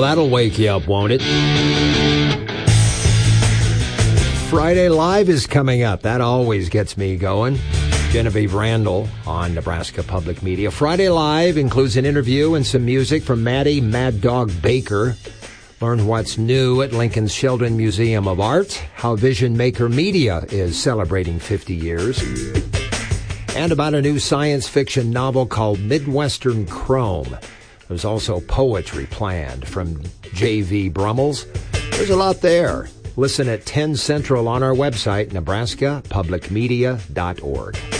that'll wake you up, won't it? Friday Live is coming up. That always gets me going. Genevieve Randall on Nebraska Public Media. Friday Live includes an interview and some music from Maddie Mad Dog Baker. Learn what's new at Lincoln's Sheldon Museum of Art, how Vision Maker Media is celebrating 50 years, and about a new science fiction novel called Midwestern Chrome. There's also poetry planned from J.V. Brummels. There's a lot there. Listen at 10 Central on our website, nebraskapublicmedia.org.